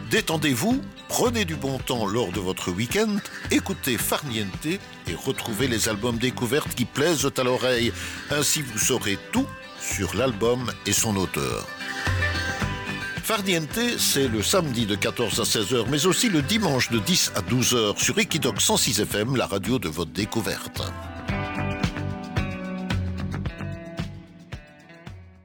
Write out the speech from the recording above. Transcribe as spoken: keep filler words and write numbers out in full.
Détendez-vous, prenez du bon temps lors de votre week-end, écoutez Farniente et retrouvez les albums découvertes qui plaisent à l'oreille. Ainsi vous saurez tout sur l'album et son auteur. Farniente, c'est le samedi de quatorze à seize heures, mais aussi le dimanche de dix à douze heures sur Equidoc cent six F M, la radio de votre découverte.